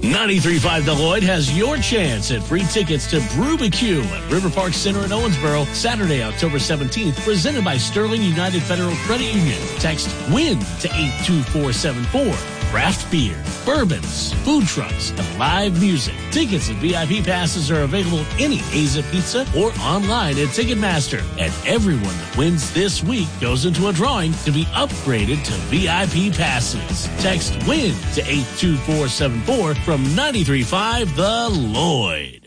93.5 The Lloyd has your chance at free tickets to Brubecue at River Park Center in Owensboro, Saturday, October 17th, presented by Sterling United Federal Credit Union. Text WIN to 82474. Craft beer, bourbons, food trucks, and live music. Tickets and VIP passes are available at any Aza Pizza or online at Ticketmaster. And everyone that wins this week goes into a drawing to be upgraded to VIP passes. Text WIN to 82474 from 93.5 The Lloyd.